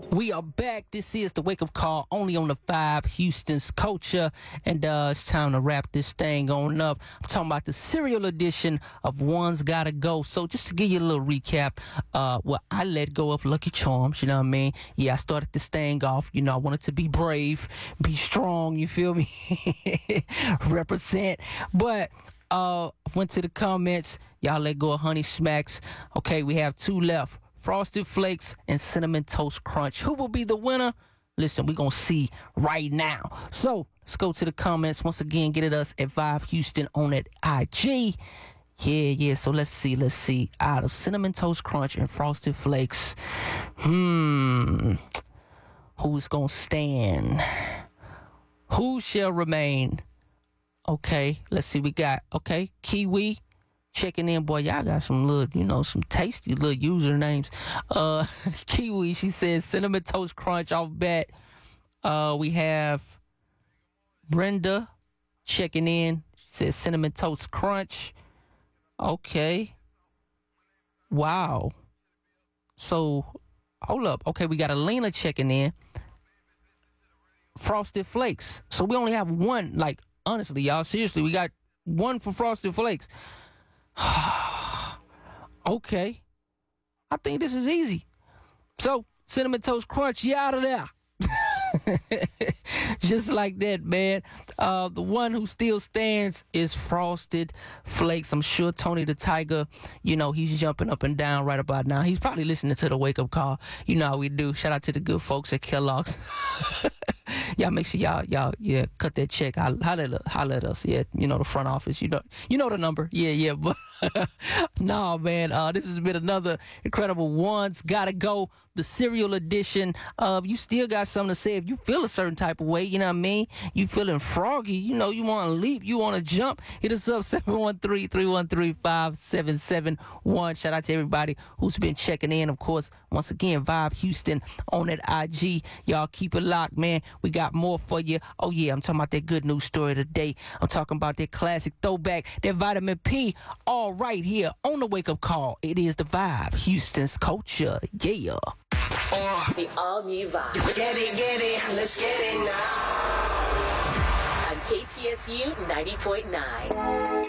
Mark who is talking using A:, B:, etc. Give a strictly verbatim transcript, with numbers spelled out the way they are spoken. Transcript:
A: We are back. This is the Wake Up Call, only on the Vibe, Houston's Culture. And uh, it's time to wrap this thing on up. I'm talking about the serial edition of One's Gotta Go. So just to give you a little recap, uh, well, I let go of Lucky Charms, you know what I mean? Yeah, I started this thing off, you know, I wanted to be brave, be strong, you feel me? Represent. But uh, went to the comments. Y'all let go of Honey Smacks. Okay, we have two left. Frosted Flakes and Cinnamon Toast Crunch. Who will be the winner? Listen, we're going to see right now. So let's go to the comments. Once again, get at us at Vibe Houston on at I G. Yeah, yeah. So let's see. Let's see. Out of Cinnamon Toast Crunch and Frosted Flakes. Hmm. Who's going to stand? Who shall remain? Okay. Let's see. We got, okay, Kiwi. Checking in, boy, y'all got some little, you know, some tasty little usernames. Uh, Kiwi, she says Cinnamon Toast Crunch off bat. Uh, we have Brenda checking in. She says Cinnamon Toast Crunch. Okay. Wow. So, hold up. Okay, we got Alina checking in. Frosted Flakes. So we only have one, like, honestly, y'all, seriously, we got one for Frosted Flakes. Okay. I think this is easy. So, Cinnamon Toast Crunch, you out of there. Just like that, man. Uh, the one who still stands is Frosted Flakes. I'm sure Tony the Tiger, you know, he's jumping up and down right about now. He's probably listening to the Wake Up Call. You know how we do. Shout out to the good folks at Kellogg's. Y'all make sure y'all, y'all, yeah, cut that check. Holla at, holla at us. Yeah, you know, the front office. You know, you know the number. Yeah, yeah. But no, man, uh, this has been another incredible One's Gotta Go, the serial edition of You Still Got Something to Say. If you feel a certain type of way, you know what I mean? You feeling froggy, you know, you want to leap, you want to jump, hit us up, seven one three, three one three, five seven seven one. Shout out to everybody who's been checking in. Of course, once again, Vibe Houston on that I G. Y'all keep it locked, man. We got more for you. Oh, yeah, I'm talking about that good news story today. I'm talking about that classic throwback, that vitamin P, all right here on the Wake Up Call. It is the Vibe, Houston's Culture. Yeah.
B: Uh, the all-new Vibe. Get it, get it, let's get it now. On K T S U ninety point nine.